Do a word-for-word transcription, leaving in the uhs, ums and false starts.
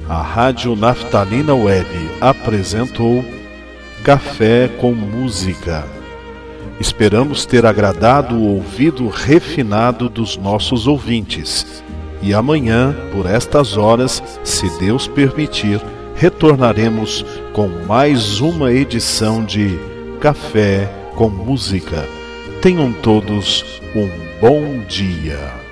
a Rádio Naftalina Web apresentou Café com Música. Esperamos ter agradado o ouvido refinado dos nossos ouvintes. E amanhã, por estas horas, se Deus permitir, retornaremos com mais uma edição de Café com Música. Tenham todos um bom dia.